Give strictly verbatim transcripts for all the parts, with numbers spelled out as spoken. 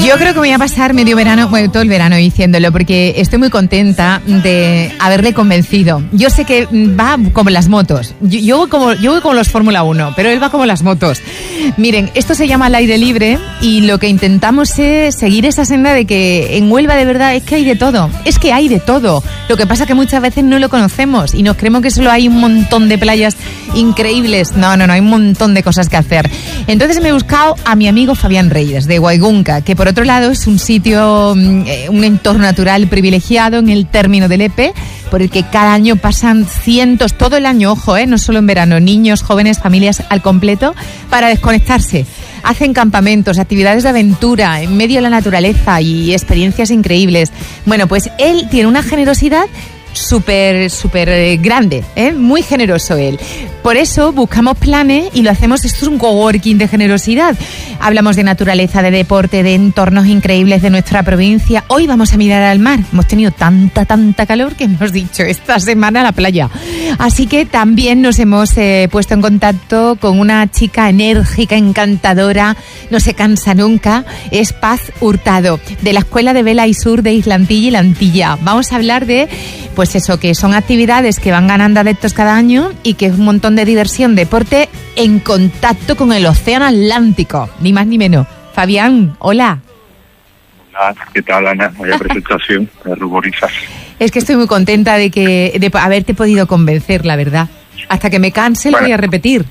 Yo creo que voy a pasar medio verano, bueno, todo el verano diciéndolo, porque estoy muy contenta de haberle convencido. Yo sé que va como las motos. Yo, yo, voy como, yo voy como los Fórmula uno, pero él va como las motos. Miren, esto se llama al aire libre y lo que intentamos es seguir esa senda de que en Huelva de verdad es que hay de todo. Es que hay de todo. Lo que pasa es que muchas veces no lo conocemos y nos creemos que solo hay un montón de playas increíbles. No, no, no, hay un montón de cosas que hacer. Entonces me he buscado a mi amigo Fabián Reyes, de Guaigunca, que por otro lado es un sitio, un entorno natural privilegiado en el término del Epe, por el que cada año pasan cientos, todo el año, ojo, eh, no solo en verano, niños, jóvenes, familias al completo, para desconectarse. Hacen campamentos, actividades de aventura en medio de la naturaleza y experiencias increíbles. Bueno, pues él tiene una generosidad súper, súper grande, ¿eh? Muy generoso él. Por eso buscamos planes y lo hacemos, esto es un coworking de generosidad. Hablamos de naturaleza, de deporte, de entornos increíbles de nuestra provincia. Hoy vamos a mirar al mar. Hemos tenido tanta, tanta calor que hemos dicho esta semana a la playa. Así que también nos hemos eh, puesto en contacto con una chica enérgica, encantadora, no se cansa nunca. Es Paz Hurtado, de la Escuela de Vela y Sur de Islantilla y Lantilla. Vamos a hablar de, pues eso, que son actividades que van ganando adeptos cada año y que es un montón de diversión, deporte en contacto con el océano Atlántico, ni más ni menos. Fabián, hola. Hola, ¿qué tal, Ana? Vaya presentación, me ruborizas. Es que estoy muy contenta de que de haberte podido convencer, la verdad. Hasta que me canse bueno, lo voy a repetir.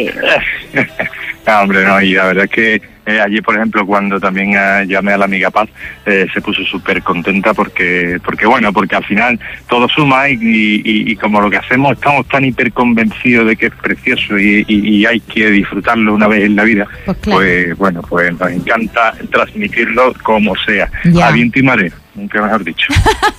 No, hombre, no, y la verdad es que eh, allí, por ejemplo, cuando también eh, llamé a la amiga Paz, eh, se puso súper contenta porque, porque bueno, porque al final todo suma y, y, y como lo que hacemos estamos tan hiper convencidos de que es precioso y, y, y hay que disfrutarlo una vez en la vida, pues, claro. pues bueno, pues nos encanta transmitirlo como sea, ya. A viento y marea. Nunca mejor dicho.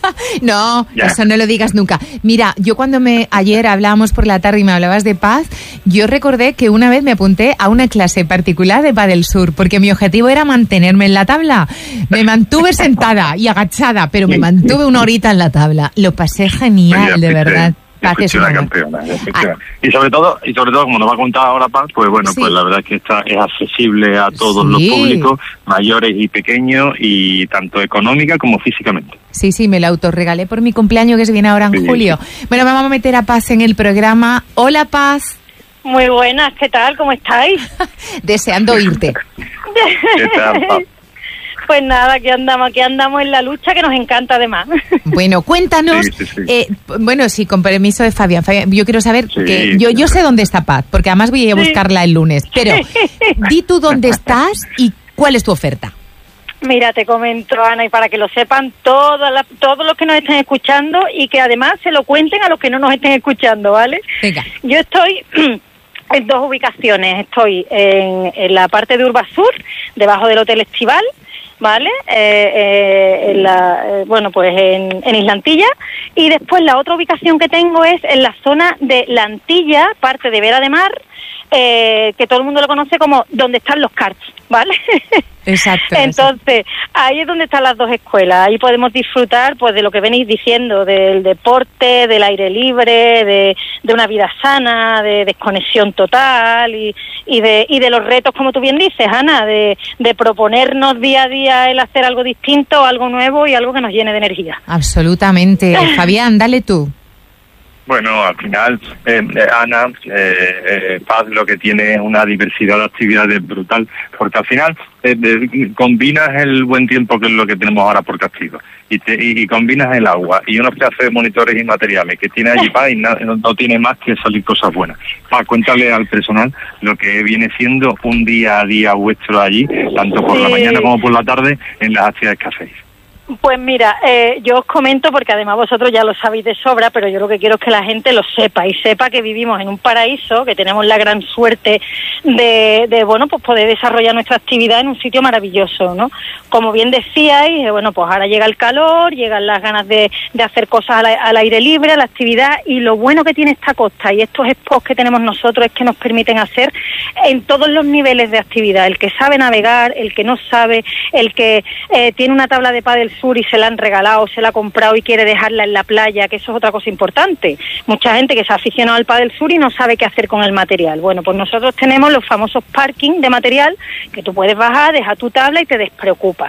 No, ya. Eso no lo digas nunca. Mira, yo cuando me ayer hablábamos por la tarde y me hablabas de Paz, yo recordé que una vez me apunté a una clase particular de Padel Sur, porque mi objetivo era mantenerme en la tabla. Me mantuve sentada y agachada, pero me mantuve una horita en la tabla. Lo pasé genial, pues de verdad. Paz es una campeona, ah. y sobre todo y sobre todo como nos va a contar ahora Paz, pues bueno, sí. pues la verdad es que esta es accesible a todos sí. los públicos, mayores y pequeños, y tanto económica como físicamente. Sí, sí, me la autorregalé por mi cumpleaños que se viene ahora en sí, julio. Sí. Bueno, vamos a meter a Paz en el programa. Hola, Paz. Muy buenas, ¿qué tal? ¿Cómo estáis? Deseando oírte. ¿Qué tal, Paz? Pues nada, aquí andamos, aquí andamos en la lucha, que nos encanta además. Bueno, cuéntanos, sí, sí, sí. Eh, bueno, sí, con permiso de Fabián, Fabián yo quiero saber, sí, que yo, yo sé dónde está Paz, porque además voy a ir a buscarla el lunes, pero di tú dónde estás y cuál es tu oferta. Mira, te comento, Ana, y para que lo sepan todos la, todos los que nos estén escuchando y que además se lo cuenten a los que no nos estén escuchando, ¿vale? Venga. Yo estoy en dos ubicaciones, estoy en, en la parte de Urbasur, debajo del Hotel Estival, ¿vale? Eh, eh, en la, eh, bueno, pues en, en Islantilla, y después la otra ubicación que tengo es en la zona de Lantilla, parte de Vera de Mar, eh, que todo el mundo lo conoce como donde están los karts, ¿vale? Exacto. Entonces, ahí es donde están las dos escuelas. Ahí podemos disfrutar, pues, de lo que venís diciendo, del deporte, del aire libre, de, de una vida sana, de desconexión total y, y de y de los retos, como tú bien dices, Ana, de, de proponernos día a día el hacer algo distinto, algo nuevo y algo que nos llene de energía. Absolutamente. Fabián, dale tú. Bueno, al final, eh, Ana, eh, eh, Paz lo que tiene es una diversidad de actividades brutal, porque al final eh, de, combinas el buen tiempo, que es lo que tenemos ahora por castigo, y, te, y, y combinas el agua, y unos pedazos de monitores y materiales que tiene allí Paz, y no, no tiene más que salir cosas buenas. Paz, cuéntale al personal lo que viene siendo un día a día vuestro allí, tanto por sí. la mañana como por la tarde, en las actividades que hacéis. Pues mira, eh, yo os comento, porque además vosotros ya lo sabéis de sobra, pero yo lo que quiero es que la gente lo sepa y sepa que vivimos en un paraíso, que tenemos la gran suerte de, de bueno, pues poder desarrollar nuestra actividad en un sitio maravilloso, ¿no? Como bien decíais, eh, bueno, pues ahora llega el calor, llegan las ganas de, de hacer cosas al, al aire libre, a la actividad, y lo bueno que tiene esta costa y estos spots que tenemos nosotros es que nos permiten hacer en todos los niveles de actividad, el que sabe navegar, el que no sabe, el que eh, tiene una tabla de pádel sur y se la han regalado, se la ha comprado y quiere dejarla en la playa, que eso es otra cosa importante. Mucha gente que se ha aficionado al pádel sur y no sabe qué hacer con el material. Bueno, pues nosotros tenemos los famosos parking de material, que tú puedes bajar, dejar tu tabla y te despreocupas.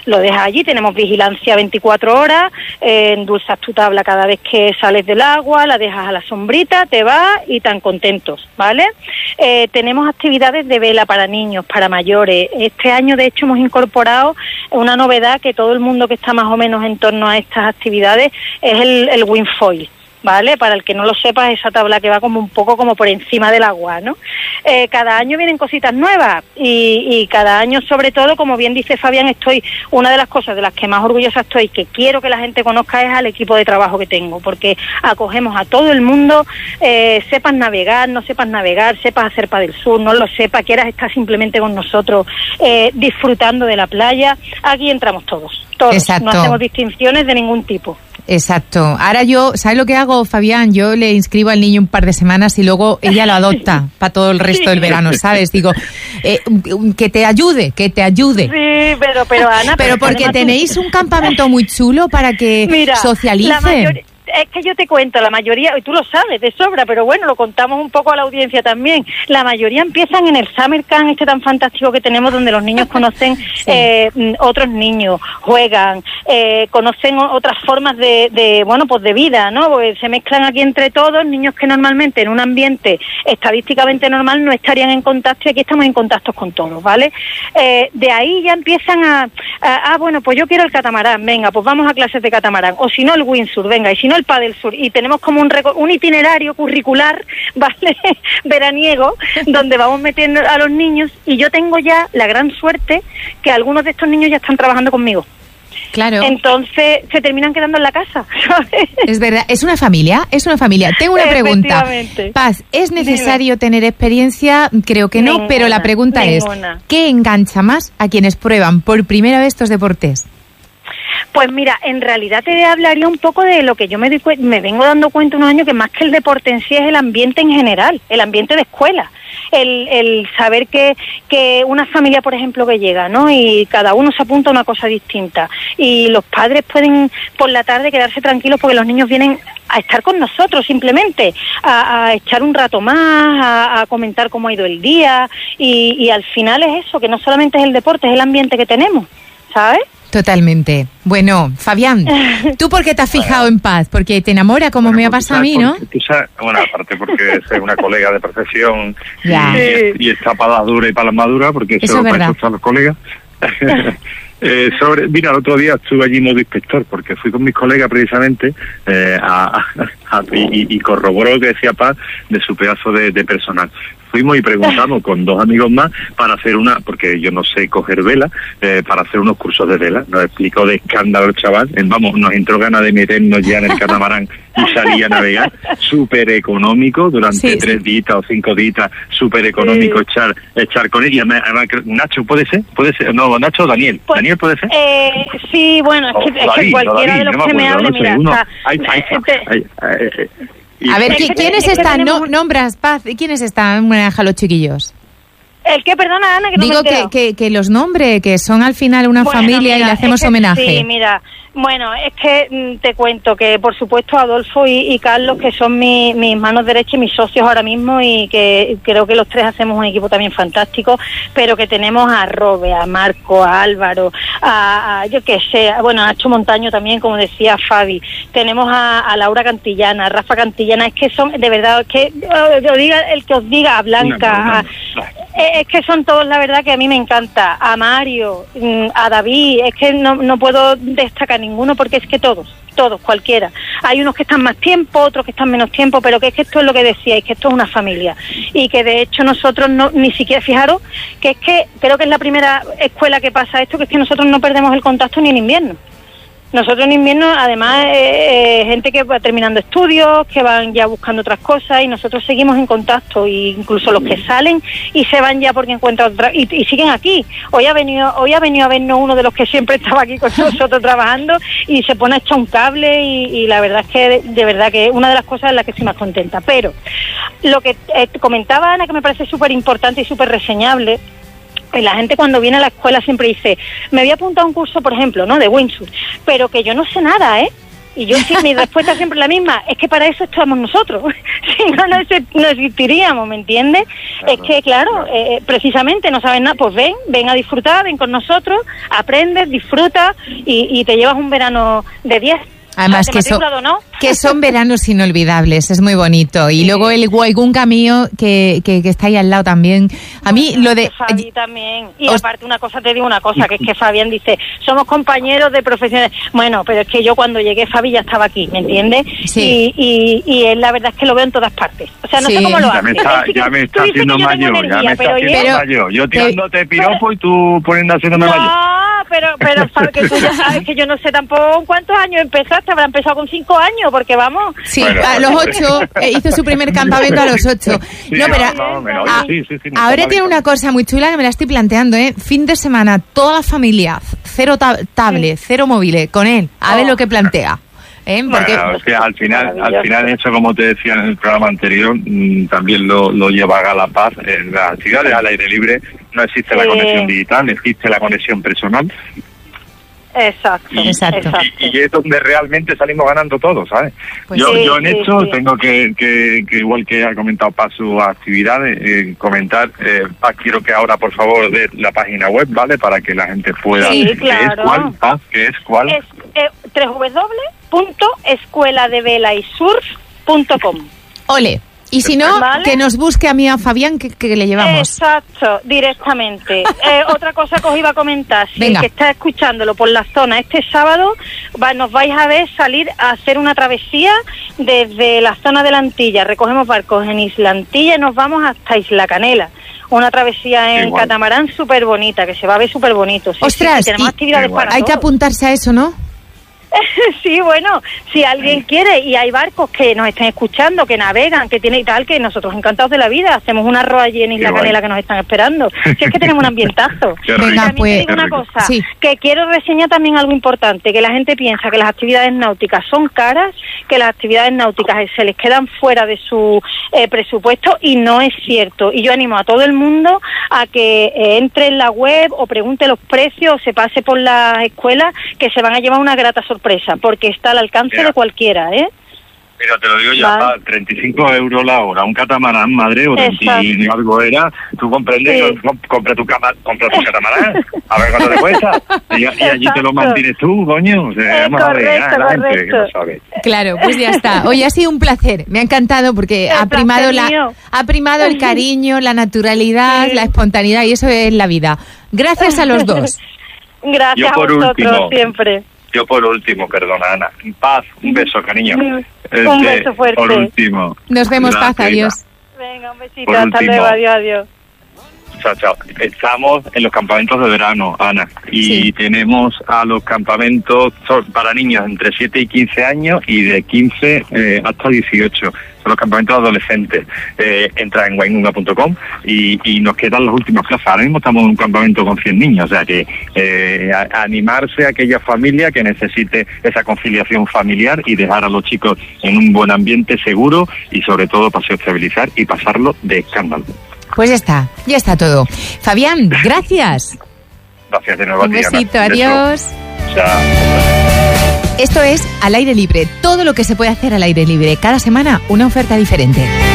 lo dejas allí, tenemos vigilancia veinticuatro horas, eh, endulzas tu tabla cada vez que sales del agua, la dejas a la sombrita, te vas y tan contentos, ¿vale? Eh, tenemos actividades de vela para niños, para mayores. Este año, de hecho, hemos incorporado una novedad que todo el mundo que está más o menos en torno a estas actividades es el, el windfoil. ¿Vale? Para el que no lo sepa, esa tabla que va como un poco como por encima del agua, ¿no? Eh, cada año vienen cositas nuevas y, y cada año, sobre todo, como bien dice Fabián, estoy, una de las cosas de las que más orgullosa estoy, que quiero que la gente conozca, es al equipo de trabajo que tengo, porque acogemos a todo el mundo, eh, sepas navegar, no sepas navegar, sepas hacer paddle surf, no lo sepas, quieras estar simplemente con nosotros eh, disfrutando de la playa, aquí entramos todos, todos, Exacto. No hacemos distinciones de ningún tipo. Exacto. Ahora yo, ¿sabes lo que hago, Fabián? Yo le inscribo al niño un par de semanas y luego ella lo adopta para todo el resto del verano, ¿sabes? Digo, eh, que te ayude, que te ayude. Sí, pero, pero Ana... Pero porque tenéis tú... un campamento muy chulo para que Mira, socialicen. La mayor... Es que yo te cuento, la mayoría, y tú lo sabes de sobra, pero bueno, lo contamos un poco a la audiencia también. La mayoría empiezan en el Summer Camp este tan fantástico que tenemos, donde los niños conocen sí. eh, otros niños, juegan, eh, conocen otras formas de, de, bueno, pues de vida, ¿no? Porque se mezclan aquí entre todos, niños que normalmente en un ambiente estadísticamente normal no estarían en contacto, y aquí estamos en contacto con todos, ¿vale? Eh, de ahí ya empiezan a, a, ah, bueno, pues yo quiero el catamarán, venga, pues vamos a clases de catamarán, o si no el windsurf, venga, y si no el paddle surf, y tenemos como un, un itinerario curricular, ¿vale? veraniego, donde vamos metiendo a los niños, y yo tengo ya la gran suerte que algunos de estos niños ya están trabajando conmigo. Claro. Entonces se terminan quedando en la casa, ¿sabes? Es verdad, es una familia, es una familia. Tengo una pregunta. Paz, ¿es necesario Dime. tener experiencia? Creo que no, ninguna, pero la pregunta ninguna. es, ¿qué engancha más a quienes prueban por primera vez estos deportes? Pues mira, en realidad te hablaría un poco de lo que yo me, di cu- me vengo dando cuenta unos años, que más que el deporte en sí es el ambiente en general, el ambiente de escuela. El, el saber que, que una familia, por ejemplo, que llega, ¿no? Y cada uno se apunta a una cosa distinta. Y los padres pueden por la tarde quedarse tranquilos porque los niños vienen a estar con nosotros simplemente, a, a echar un rato más, a, a comentar cómo ha ido el día. Y, y al final es eso, que no solamente es el deporte, es el ambiente que tenemos, ¿sabes? Totalmente. Bueno, Fabián, ¿tú por qué te has fijado en Paz? Porque te enamora, como bueno, me ha pasado a mí, ¿no? Tú sabes, bueno, aparte porque soy una colega de profesión y, y, y está para la dura y para la madura, porque eso, eso para eso están los colegas. eh, sobre, mira, el otro día estuve allí modo inspector, porque fui con mis colegas precisamente eh, a, a, a, y, y corroboró lo que decía Paz de su pedazo de, de personal. Fuimos y preguntamos con dos amigos más para hacer una, porque yo no sé coger vela, eh, para hacer unos cursos de vela. Nos explicó de escándalo el chaval, en, vamos, nos entró ganas de meternos ya en el catamarán y salir a navegar. Súper económico, durante sí, tres sí. días o cinco días, súper económico sí. echar echar con él. Y además, Nacho, ¿puede ser? ¿Puede ser? No, Nacho o Daniel. Pues, ¿Daniel puede ser? Eh, sí, bueno, es que, es que cualquiera de los que me hable, mira, está... A ver, ¿quiénes están? No, nombras, Paz, ¿quiénes están? Maneja los chiquillos. ¿El qué? Perdona, Ana, que no Digo me que, que, que los nombres, que son al final una bueno, familia mira, y le hacemos es que, homenaje. Sí, mira, bueno, es que mm, te cuento que, por supuesto, Adolfo y, y Carlos, que son mi, mis manos derechas y mis socios ahora mismo, y que creo que los tres hacemos un equipo también fantástico, pero que tenemos a Robe, a Marco, a Álvaro, a, a yo qué sé, bueno, a Nacho Montaño también, como decía Fabi, tenemos a, a Laura Cantillana, a Rafa Cantillana, es que son, de verdad, es que uh, diga, el que os diga, a Blanca, a, es que son todos, la verdad, que a mí me encanta, a Mario, a David, es que no, no puedo destacar ninguno, porque es que todos, todos, cualquiera. Hay unos que están más tiempo, otros que están menos tiempo, pero que es que esto es lo que decíais, que esto es una familia, y que de hecho nosotros no, ni siquiera, fijaros, que es que creo que es la primera escuela que pasa esto, que es que nosotros no perdemos el contacto ni en invierno. Nosotros en invierno, además, eh, eh, gente que va terminando estudios, que van ya buscando otras cosas, y nosotros seguimos en contacto, e incluso los que salen y se van ya porque encuentran otra, y, y siguen aquí. Hoy ha venido hoy ha venido a vernos uno de los que siempre estaba aquí con nosotros trabajando, y se pone a echar un cable, y, y la verdad es que de, de verdad que es una de las cosas en las que estoy más contenta. Pero lo que eh, comentaba Ana, que me parece súper importante y súper reseñable, la gente cuando viene a la escuela siempre dice, me voy a apuntar a un curso, por ejemplo, ¿no?, de windsurf, pero que yo no sé nada, ¿eh? Y yo sí, mi respuesta es siempre la misma, es que para eso estamos nosotros, si no, no, no existiríamos, ¿me entiendes? Claro, es que, claro, claro. Eh, precisamente no saben nada, pues ven, ven a disfrutar, ven con nosotros, aprendes, disfrutas y, y te llevas un verano de diez. Además que son, ¿no? que son veranos inolvidables, es muy bonito. Y sí. luego el algún camino que, que, que está ahí al lado también. A mí bueno, lo de... Fabi también. Y os... aparte una cosa, te digo una cosa, que es que Fabián dice, somos compañeros de profesiones. Bueno, pero es que yo cuando llegué, Fabi ya estaba aquí, ¿me entiendes? Sí. Y, y, y él, la verdad es que lo veo en todas partes. O sea, no sí. sé cómo lo hace. Ya me está, ya me está haciendo mayor, ya me está haciendo mayor. Yo tirándote piropo y tú poniendo haciéndome mayor. No, pero, pero Fabi, que tú ya sabes que yo no sé tampoco cuántos años empezaste, habrá empezado con cinco años, porque vamos... Sí, bueno, a los ocho, eh, hizo su primer campamento a los ocho. Sí, no, pero no, no, a, sí, sí, sí, ahora tiene una cosa muy chula que me la estoy planteando, ¿eh? Fin de semana, toda la familia, cero tab tablet, sí. cero móviles, con él, a oh. ver lo que plantea. ¿Eh? Porque... Bueno, o sea, al final, al final eso, como te decía en el programa anterior, mmm, también lo, lo lleva a la paz. En las actividades al aire libre no existe sí. la conexión digital, existe la conexión personal. Exacto, y, exacto. Y, y es donde realmente salimos ganando todos, ¿sabes? Pues yo, sí, yo en sí, esto sí. tengo que, que, que, igual que ha comentado Paz sus actividades, eh, comentar, eh, Paz, quiero que ahora por favor dé la página web, ¿vale? Para que la gente pueda... Sí, ¿Qué claro. es cuál, Paz? ¿Qué es cuál? Es eh, doble u doble u doble u punto escuela de vela y surf punto com. Ole. Y si no, ¿vale? que nos busque a mí a Fabián, que, que le llevamos. Exacto, directamente. eh, otra cosa que os iba a comentar, si Venga. el que está escuchándolo por la zona este sábado, va, nos vais a ver salir a hacer una travesía desde la zona de la Antilla. Recogemos barcos en Isla Antilla y nos vamos hasta Isla Canela. Una travesía en igual. Catamarán súper bonita, que se va a ver súper bonito. Sí, Ostras, sí, sí, tenemos actividades para hay todos. que apuntarse a eso, ¿no? Sí, bueno, si alguien quiere y hay barcos que nos estén escuchando, que navegan, que tiene y tal, que nosotros encantados de la vida, hacemos un arroz allí en Isla Canela que nos están esperando. Si es que tenemos un ambientazo. Venga, pues, te digo una cosa, sí. que quiero reseñar también algo importante, que la gente piensa que las actividades náuticas son caras, que las actividades náuticas se les quedan fuera de su eh, presupuesto y no es cierto. Y yo animo a todo el mundo a que eh, entre en la web o pregunte los precios o se pase por las escuelas, que se van a llevar una grata sorpresa. Porque está al alcance Mira. de cualquiera, ¿eh? Mira, te lo digo ya, vale. treinta y cinco euros la hora, un catamarán, madre, o treinta y algo era, tú comprendes, sí. comp compra tu cama, compra tu catamarán, a ver cuánto te cuesta, y, y allí te lo mantienes tú, coño, o sea, eh, vamos correcto, a ver, a la gente que no sabe. Claro, pues ya está. Oye, ha sido un placer, me ha encantado porque el ha primado la, ha primado el cariño, la naturalidad, sí. la espontaneidad, y eso es la vida. Gracias a los dos. Gracias Yo por a vosotros, último, siempre. Yo por último, perdona, Ana. Paz, un beso, cariño. Este, un beso fuerte. Por último. Nos vemos, Paz, adiós. Venga, un besito, por hasta último, luego, adiós, adiós. Chao, chao. Estamos en los campamentos de verano, Ana, y sí. tenemos a los campamentos para niños entre siete y quince años y de quince eh, hasta dieciocho. Son los campamentos adolescentes. Eh, entra en wainunga punto com y, y nos quedan las últimas plazas. Ahora mismo estamos en un campamento con cien niños, o sea que eh, a, a animarse a aquella familia que necesite esa conciliación familiar y dejar a los chicos en un buen ambiente seguro y sobre todo para sociabilizar y pasarlo de escándalo. Pues ya está, ya está todo. Fabián, gracias. Gracias de nuevo a ti, Un besito, Ana. adiós. Chao. Esto es Al Aire Libre, todo lo que se puede hacer al aire libre. Cada semana una oferta diferente.